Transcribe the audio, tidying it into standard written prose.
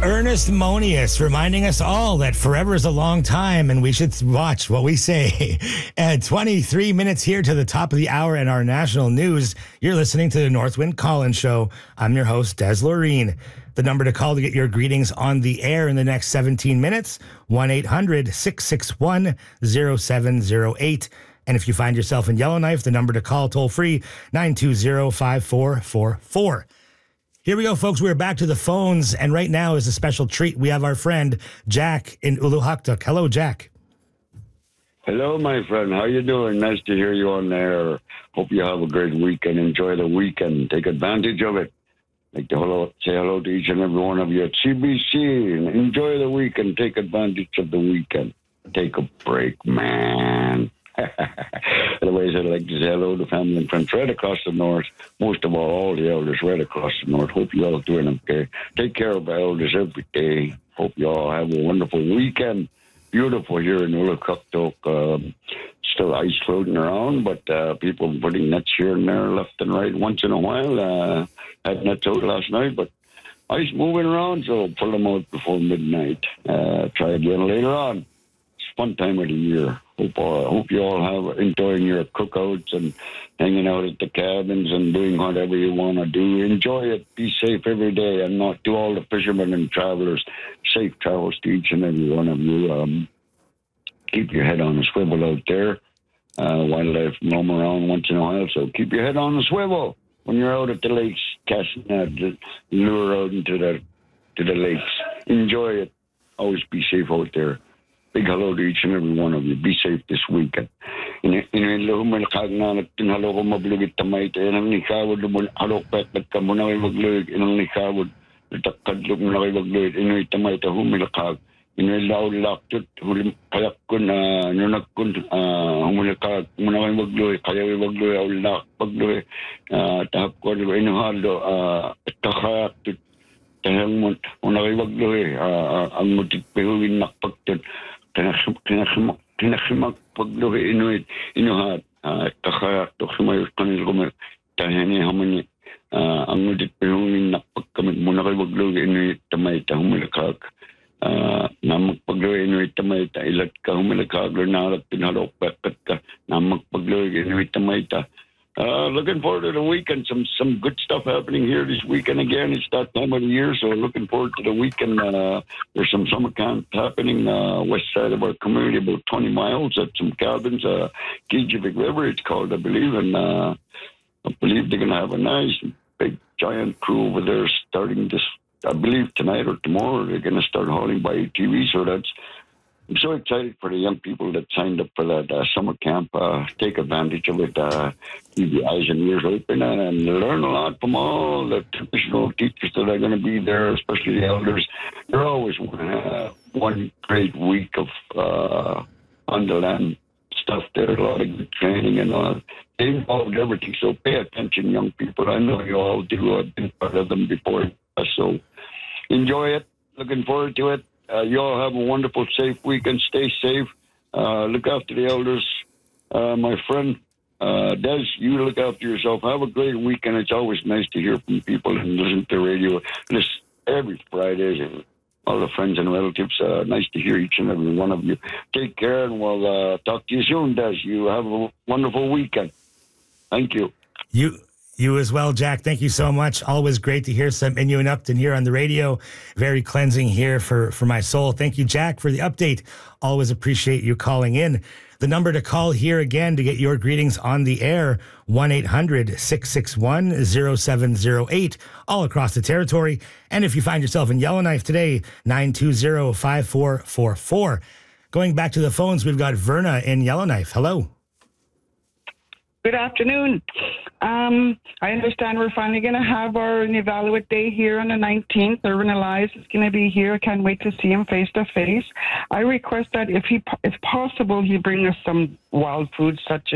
Ernest Monius reminding us all that forever is a long time and we should watch what we say. At 23 minutes here to the top of the hour in our national news, you're listening to the Northwind Call-In Show. I'm your host, Des Loreen. The number to call to get your greetings on the air in the next 17 minutes, 1-800-661-0708. And if you find yourself in Yellowknife, the number to call toll free, 920-5444. Here we go, folks. We're back to the phones, and right now is a special treat. We have our friend Jack in Ulukhtuk. Hello, Jack. Hello, my friend. How you doing? Nice to hear you on there. Hope you have a great weekend. Enjoy the weekend. Take advantage of it. Like to say hello to each and every one of you at CBC, and enjoy the weekend. Take advantage of the weekend. Take a break, man. Otherwise, I'd like to say hello to family and friends right across the north. Most of all the elders right across the north. Hope you all doing okay. Take care of our elders every day. Hope you all have a wonderful weekend. Beautiful here in Ulukhtuk. Still ice floating around, but people putting nets here and there, left and right, once in a while. Had nets out last night, but ice moving around, so pull them out before midnight. Try again later on. Fun time of the year. Hope you all have enjoying your cookouts and hanging out at the cabins and doing whatever you want to do. Enjoy it. Be safe every day, and not to all the fishermen and travelers. Safe travels to each and every one of you. Keep your head on a swivel out there. Wildlife roam around once in a while, so keep your head on the swivel when you're out at the lakes, casting that lure out into the lakes. Enjoy it. Always be safe out there. Big hello to each and every one of you. Be safe this weekend. Inilo mo nakagnanak tinhalo ko mablugit tamay tayo nang nikawad mo alokpet ka mo na kayo maglugit inang nikawad takadlog mo na kayo maglugit inoy tamay ta humilakag inilaw laktut hulim kayak kun nunagkun humilakag mo na kayo maglugit kaya kayo maglugit awlak paglugit tahap ko inuhalo takayakut tahang mo na kayo maglugit ang mutitpihuin nakpagtun Kinakimak pagluhi inuhat kakayak to kimayos kanil kumay tahani hamani ang nudit pihungin nakpagkamit muna kay pagluhi inuit tamay ta humilakag na magpagluhi inuit tamay ta ilat ka humilakag narap pinhalok pakat ka na magpagluhi inuit tamay ta. Looking forward to the weekend. Some good stuff happening here this weekend again. It's that time of the year, so looking forward to the weekend. There's some summer camp happening west side of our community, about 20 miles at some cabins, Kijivik River it's called, I believe. And I believe they're going to have a nice, big, giant crew over there starting this, I believe tonight or tomorrow. They're going to start hauling by ATV, so I'm so excited for the young people that signed up for that summer camp. Take advantage of it. Keep your eyes and ears open and learn a lot from all the traditional teachers that are going to be there, especially the elders. They're always one great week of on the land stuff there. A lot of good training and all. They involved everything, so pay attention, young people. I know you all do. I've been part of them before, so enjoy it. Looking forward to it. You all have a wonderful, safe weekend. Stay safe. Look after the elders. My friend, Des, you look after yourself. Have a great weekend. It's always nice to hear from people and listen to radio. Listen every Friday. All the friends and relatives. Nice to hear each and every one of you. Take care, and we'll talk to you soon, Des. You have a wonderful weekend. Thank you. You as well, Jack. Thank you so much. Always great to hear some Inuinnaqtun here on the radio. Very cleansing here for my soul. Thank you, Jack, for the update. Always appreciate you calling in. The number to call here again to get your greetings on the air, 1-800-661-0708, all across the territory. And if you find yourself in Yellowknife today, 920-5444. Going back to the phones, we've got Verna in Yellowknife. Hello. Good afternoon. I understand we're finally going to have our Nivaluit Day here on the 19th. Irwin Elias is going to be here. I can't wait to see him face to face. I request that if possible, he bring us some wild foods such as